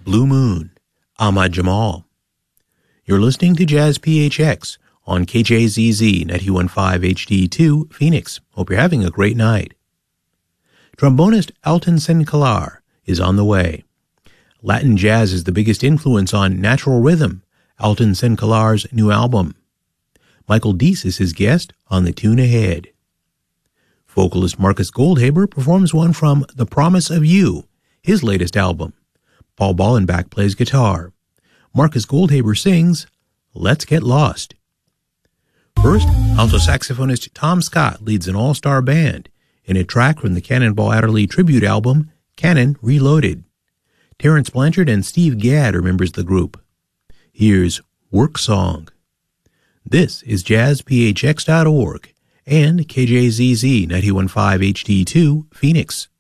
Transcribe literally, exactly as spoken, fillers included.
Blue Moon, Ahmad Jamal. You're listening to Jazz P H X on K J Z Z ninety-one point five H D two, Phoenix. Hope you're having a great night. Trombonist Alton Sinclair is on the way. Latin jazz is the biggest influence on Natural Rhythm, Alton Sinclair's new album. Michael Deese is his guest on the tune ahead. Vocalist Marcus Goldhaber performs one from The Promise of You, his latest album. Paul Ballenbach plays guitar. Marcus Goldhaber sings, Let's Get Lost. First, alto saxophonist Tom Scott leads an all-star band in a track from the Cannonball Adderley tribute album, Cannon Reloaded. Terrence Blanchard and Steve Gadd are members of the group. Here's Work Song. This is jazz p h x dot org and K J Z Z ninety-one point five H D two, Phoenix.